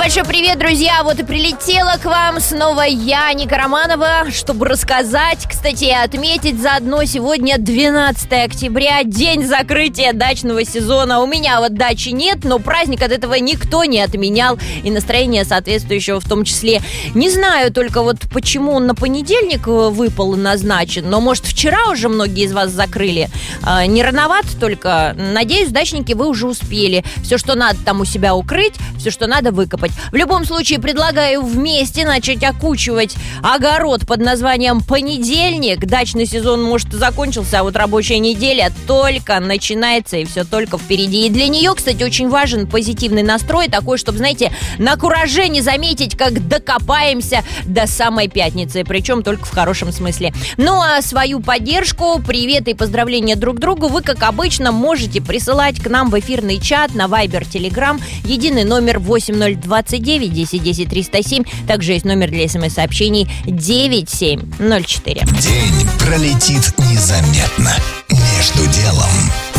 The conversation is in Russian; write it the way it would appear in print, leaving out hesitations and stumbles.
большой привет, друзья! Вот и прилетела к вам снова я, Ника Романова, чтобы рассказать, кстати, отметить заодно сегодня 12 октября, день закрытия дачного сезона. У меня вот дачи нет, но праздник от этого никто не отменял, и настроение соответствующего в том числе. Не знаю только вот почему он на понедельник выпал и назначен, но может вчера уже многие из вас закрыли. Не рановато только. Надеюсь, дачники, вы уже успели. Все, что надо там у себя укрыть, все, что надо выкопать. В любом случае, предлагаю вместе начать окучивать огород под названием «Понедельник». Дачный сезон, может, и закончился, а вот рабочая неделя только начинается, и все только впереди. И для нее, кстати, очень важен позитивный настрой, такой, чтобы, знаете, на кураже не заметить, как докопаемся до самой пятницы, причем только в хорошем смысле. Ну, а свою поддержку, приветы и поздравления друг другу вы, как обычно, можете присылать к нам в эфирный чат на Viber, Telegram, единый номер 8029 10 10 307. Также есть номер для смс-сообщений 9704. День пролетит незаметно. Между делом.